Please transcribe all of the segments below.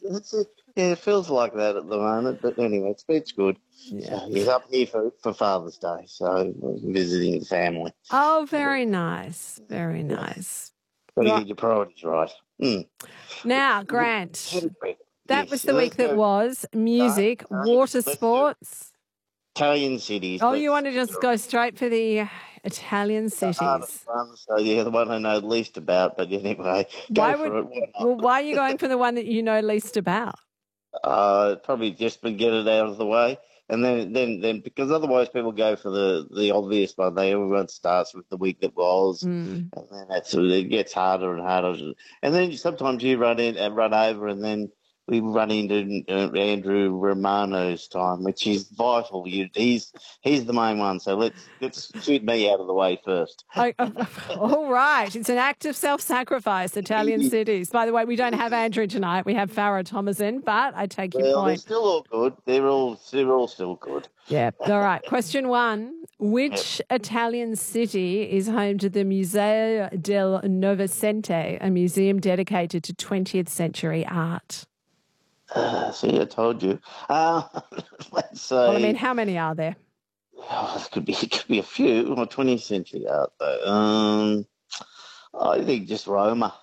That's it. Yeah, it feels like that at the moment, but anyway, it's good. So Yeah. he's up here for Father's Day, so we're visiting the family. Oh, very nice. Very nice. Got to Right. get your priorities right. Mm. Now, Grant, that was Yes, the week let's that go. was. Music, water Let's do sports. Italian cities. Oh, you want to just go straight for the Italian The hardest cities. one, so yeah, the one I know least about, but anyway, go Why for would, it. Why not? well, why are you going for the one that you know least about? Probably just to get it out of the way, and then because otherwise people go for the obvious one. Everyone starts with the week that was, Mm. and then it gets harder and harder, and then sometimes you run in and run over, and then we run into Andrew Romano's time, which is vital. He's the main one, so let's shoot me out of the way first. Oh, all right. It's an act of self-sacrifice, Italian cities. By the way, we don't have Andrew tonight. We have Farah Thomason, but I take your Well, they're point. still all good. They're all still good. Yeah. All right. Question one. Yep. Which Italian city is home to the Museo del Novecento, a museum dedicated to 20th century art? See, I told you. Let's Well, I mean, say how many are there? it could be a few. Well, 20th century art though. I think just Roma.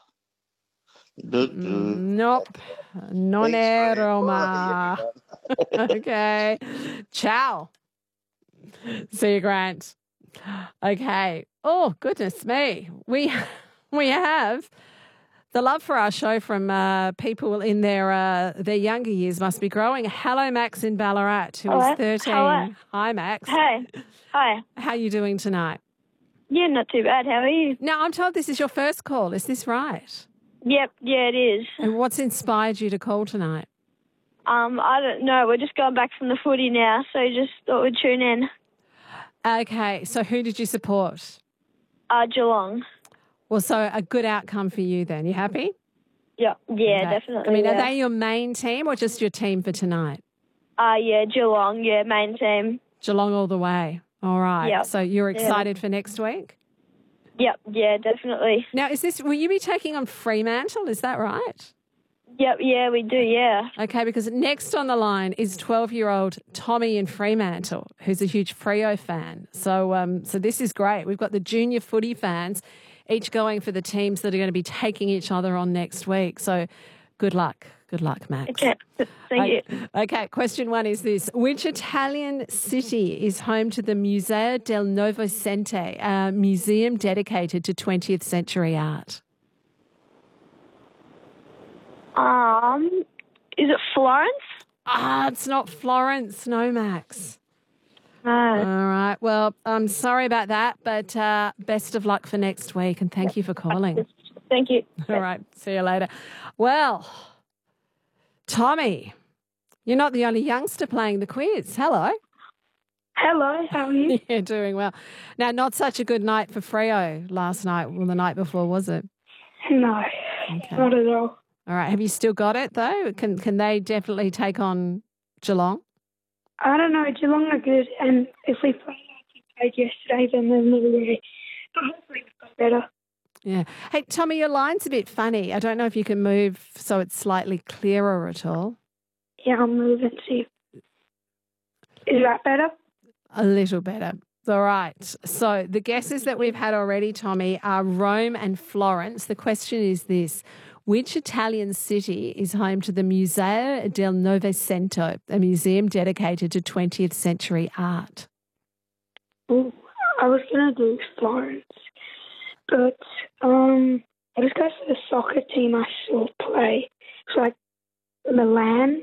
Nope. Non Thanks, è Grant. Bye, Roma. everyone. Okay. Ciao. See you, Grant. Okay. Oh, goodness me. We have the love for our show from people in their younger years must be growing. Hello, Max in Ballarat, who is Hello. 13. Hello. Hi, Max. Hey. Hi. How are you doing tonight? Yeah, not too bad. How are you? Now, I'm told this is your first call. Is this right? Yep. Yeah, it is. And what's inspired you to call tonight? I don't know. We're just going back from the footy now, so just thought we'd tune in. Okay, so who did you support? Geelong. Well, so a good outcome for you then. You happy? Yeah. Yeah, Okay. definitely. I mean, yeah. are they your main team or just your team for tonight? Yeah, Geelong. Yeah, main team. Geelong all the way. All right. Yep. So you're Yeah. excited for next week? Yep. Yeah, definitely. Now, will you be taking on Fremantle? Is that right? Yep. Yeah, we do. Yeah. Okay, because next on the line is 12-year-old Tommy in Fremantle, who's a huge Freo fan. So this is great. We've got the junior footy fans each going for the teams that are going to be taking each other on next week. So good luck. Good luck, Max. Okay. Thank you. Okay, question one is this. Which Italian city is home to the Museo del Novecento, a museum dedicated to 20th century art? Is it Florence? It's not Florence. No, Max. No. All right. Well, I'm sorry about that, but best of luck for next week and thank you for calling. Thank you. All right. See you later. Well, Tommy, you're not the only youngster playing the quiz. Hello. Hello. How are you? Yeah, doing well. Now, not such a good night for Freo last night. Well, the night before, was it? No. Okay. Not at all. All right. Have you still got it, though? Can they definitely take on Geelong? I don't know. Geelong are good, and if we played like we played yesterday, then there's no way. But hopefully we've got better. Yeah. Hey, Tommy, your line's a bit funny. I don't know if you can move so it's slightly clearer at all. Yeah, I'll move and see. Is that better? A little better. All right. So the guesses that we've had already, Tommy, are Rome and Florence. The question is this. Which Italian city is home to the Museo del Novecento, a museum dedicated to 20th century art? Ooh, I was going to do Florence, but I'll just go for the soccer team I saw play. It's like Milan.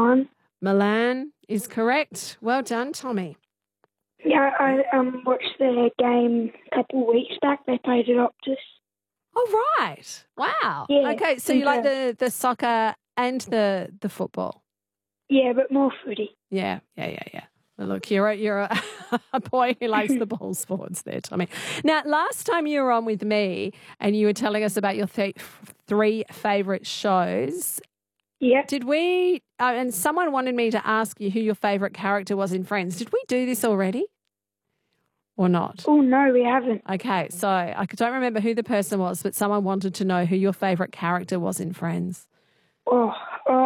Milan is correct. Well done, Tommy. Yeah, I watched their game a couple of weeks back. They played at Optus. Oh, right. Wow. Yeah, Okay, so you like the soccer and the football? Yeah, but more footy. Yeah. Well, look, you're a boy who likes the ball sports there, Tommy. Now, last time you were on with me and you were telling us about your three favourite shows. Yeah. Did we, and someone wanted me to ask you who your favourite character was in Friends. Did we do this already or not? Oh, no, we haven't. Okay, so I don't remember who the person was, but someone wanted to know who your favourite character was in Friends. Oh,